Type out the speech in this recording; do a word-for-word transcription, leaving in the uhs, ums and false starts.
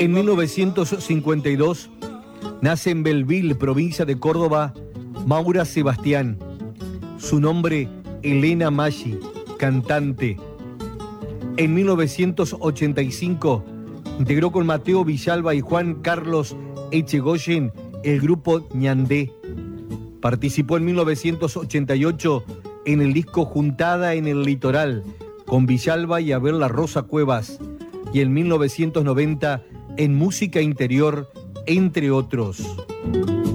En mil novecientos cincuenta y dos nace en Belville, provincia de Córdoba, Maura Sebastián. Su nombre, Elena Maggi, cantante. En mil novecientos ochenta y cinco integró con Mateo Villalba y Juan Carlos Echegoyen el grupo Ñandé. Participó en mil novecientos ochenta y ocho en el disco Juntada en el Litoral con Villalba y Abel La Rosa Cuevas, y en mil novecientos noventa en Música Interior, entre otros.